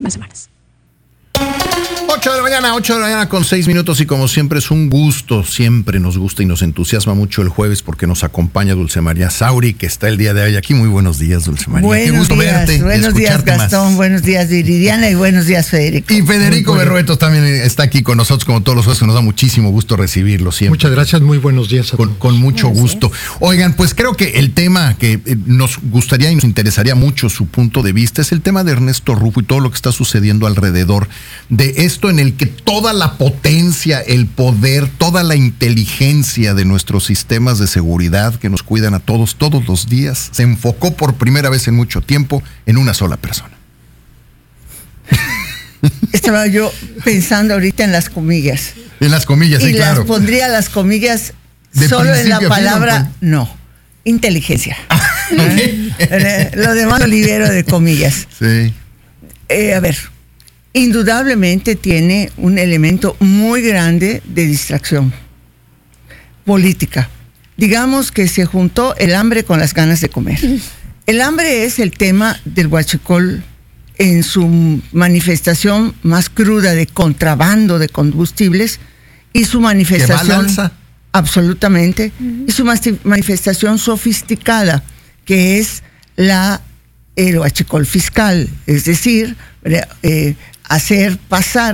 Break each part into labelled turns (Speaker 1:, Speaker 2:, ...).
Speaker 1: próximas semanas.
Speaker 2: 8 de la mañana con 6 minutos y como siempre es un gusto, siempre nos gusta y nos entusiasma mucho el jueves porque nos acompaña Dulce María Sauri, que está el día de hoy aquí. Muy buenos días, Dulce María.
Speaker 3: Buenos
Speaker 2: Qué gusto
Speaker 3: días,
Speaker 2: verte.
Speaker 3: buenos días, Gastón, más. Buenos días, Viridiana, y buenos días, Federico.
Speaker 2: Y Federico Berruetos también está aquí con nosotros como todos los jueves, que nos da muchísimo gusto recibirlo siempre.
Speaker 4: Muchas gracias, muy buenos días a todos.
Speaker 2: Con mucho gusto. Oigan, pues creo que el tema que nos gustaría y nos interesaría mucho su punto de vista es el tema de Ernesto Rufo y todo lo que está sucediendo alrededor de esto, en el que toda la potencia, el poder, toda la inteligencia de nuestros sistemas de seguridad que nos cuidan a todos los días se enfocó por primera vez en mucho tiempo en una sola persona.
Speaker 3: Estaba yo pensando ahorita en las comillas.
Speaker 2: En las comillas, sí, claro.
Speaker 3: Y las pondría las comillas
Speaker 2: de
Speaker 3: solo en la palabra
Speaker 2: fin,
Speaker 3: no. Inteligencia.
Speaker 2: Okay.
Speaker 3: Lo demás lo libero de comillas.
Speaker 2: Sí.
Speaker 3: A ver, indudablemente tiene un elemento muy grande de distracción política. Digamos que se juntó el hambre con las ganas de comer. El hambre es el tema del huachicol en su manifestación más cruda de contrabando de combustibles y su manifestación absolutamente y su manifestación sofisticada, que es el huachicol fiscal, es decir, hacer pasar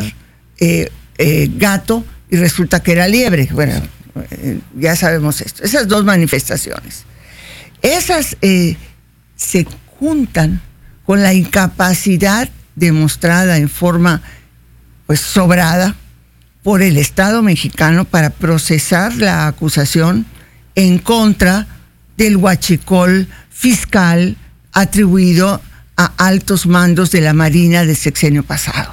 Speaker 3: gato y resulta que era liebre. Bueno, ya sabemos esto. Esas dos manifestaciones. Esas se juntan con la incapacidad demostrada en forma pues sobrada por el Estado mexicano para procesar la acusación en contra del huachicol fiscal atribuido a altos mandos de la Marina del sexenio pasado.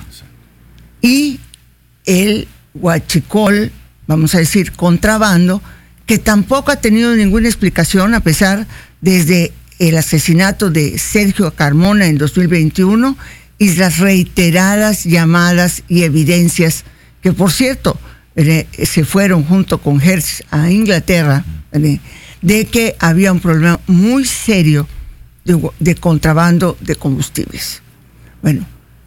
Speaker 3: Y el huachicol, vamos a decir, contrabando, que tampoco ha tenido ninguna explicación a pesar desde el asesinato de Sergio Carmona en 2021 y las reiteradas llamadas y evidencias que, por cierto, se fueron junto con Hertz a Inglaterra, de que había un problema muy serio de contrabando de combustibles. Bueno,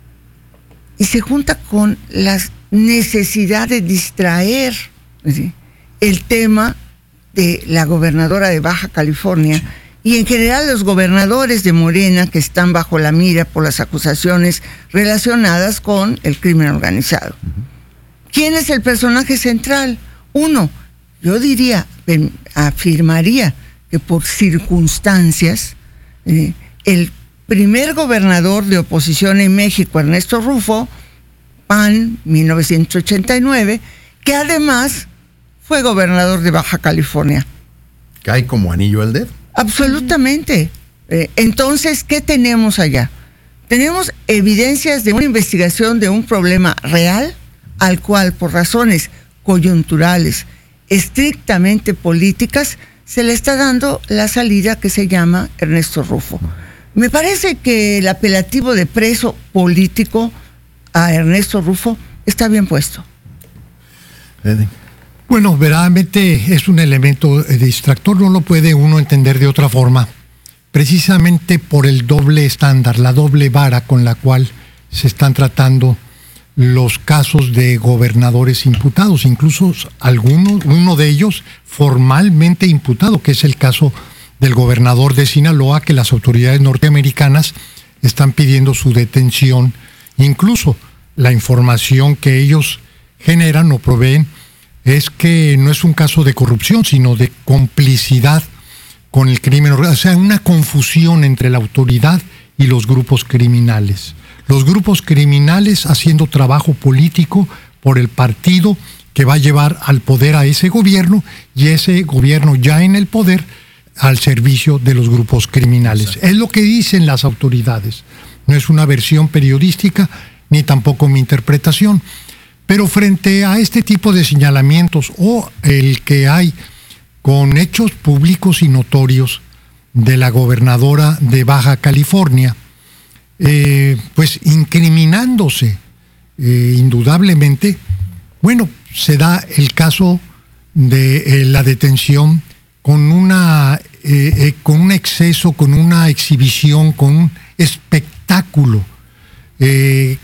Speaker 3: y se junta con la necesidad de distraer el tema de la gobernadora de Baja California y en general los gobernadores de Morena que están bajo la mira por las acusaciones relacionadas con el crimen organizado. ¿Quién es el personaje central? Uno, yo diría, afirmaría que por circunstancias, el primer gobernador de oposición en México, Ernesto Rufo, PAN, 1989, que además fue gobernador de Baja California.
Speaker 2: ¿Cae como anillo al dedo?
Speaker 3: Absolutamente. Entonces, ¿qué tenemos allá? Tenemos evidencias de una investigación de un problema real, al cual por razones coyunturales, estrictamente políticas, se le está dando la salida que se llama Ernesto Rufo. Me parece que el apelativo de preso político a Ernesto Rufo está bien puesto.
Speaker 4: Bueno, verdaderamente es un elemento distractor, no lo puede uno entender de otra forma, precisamente por el doble estándar, la doble vara con la cual se están tratando los casos de gobernadores imputados, incluso uno de ellos formalmente imputado, que es el caso del gobernador de Sinaloa, que las autoridades norteamericanas están pidiendo su detención. Incluso la información que ellos generan o proveen es que no es un caso de corrupción, sino de complicidad con el crimen organizado, o sea, una confusión entre la autoridad y los grupos criminales. Los grupos criminales haciendo trabajo político por el partido que va a llevar al poder a ese gobierno y ese gobierno ya en el poder al servicio de los grupos criminales. Exacto. Es lo que dicen las autoridades. No es una versión periodística ni tampoco mi interpretación. Pero frente a este tipo de señalamientos o el que hay con hechos públicos y notorios de la gobernadora de Baja California, pues incriminándose indudablemente, bueno, se da el caso de la detención con un exceso, con una exhibición, con un espectáculo